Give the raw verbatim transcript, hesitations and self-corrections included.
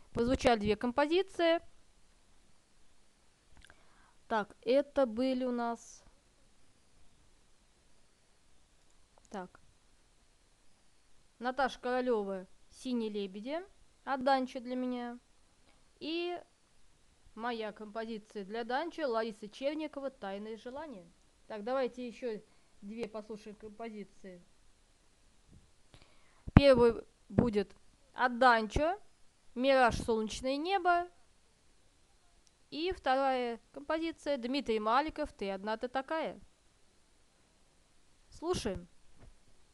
Прозвучали две композиции. Так, это были у нас... Так. Наташа Королева «Синие лебеди» от Данча для меня. И моя композиция для Данча Лариса Черникова «Тайные желания». Так, давайте еще две послушаем композиции. Первый будет от Данча «Мираж. Солнечное небо». И вторая композиция Дмитрий Маликов «Ты одна ты такая». Слушаем.